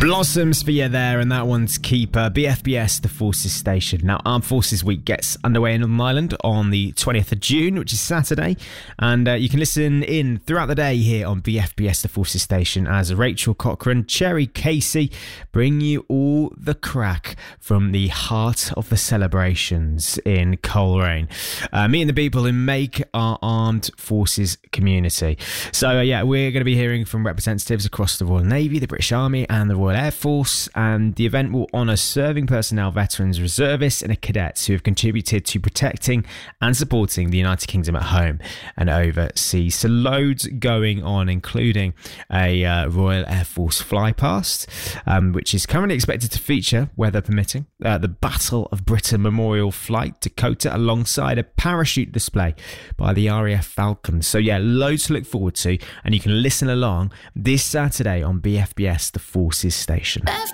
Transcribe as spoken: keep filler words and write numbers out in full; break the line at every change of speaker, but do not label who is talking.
Blossoms for you there, and that one's Keeper. B F B S, the Forces Station. Now, Armed Forces Week gets underway in Northern Ireland on the twentieth of June, which is Saturday, and uh, you can listen in throughout the day here on B F B S, the Forces Station, as Rachel Cochrane, Cherry Casey bring you all the crack from the heart of the celebrations in Coleraine. Uh, me and the people who make our Armed Forces community. So, uh, yeah, we're going to be hearing from representatives across the Royal Navy, the British Army, and the Royal Air Force, and the event will honour serving personnel, veterans, reservists and cadets who have contributed to protecting and supporting the United Kingdom at home and overseas. So loads going on, including a uh, Royal Air Force flypast, um, which is currently expected to feature, weather permitting, uh, the Battle of Britain Memorial Flight Dakota, alongside a parachute display by the R A F Falcons. So yeah, loads to look forward to, and you can listen along this Saturday on B F B S, the Forces Station.